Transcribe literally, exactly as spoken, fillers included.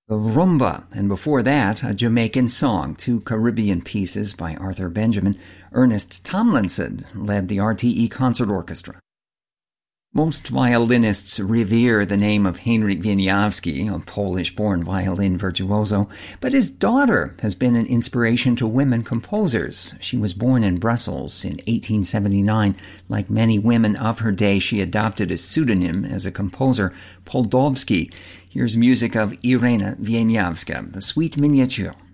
Rumba, and before that, a Jamaican song, two Caribbean pieces by Arthur Benjamin. Ernest Tomlinson led the R T E Concert Orchestra. Most violinists revere the name of Henryk Wieniawski, a Polish-born violin virtuoso, but his daughter has been an inspiration to women composers. She was born in Brussels in eighteen seventy-nine. Like many women of her day, she adopted a pseudonym as a composer, Poldowski. Here's music of Irena Wieniawska, the Suite Miniature.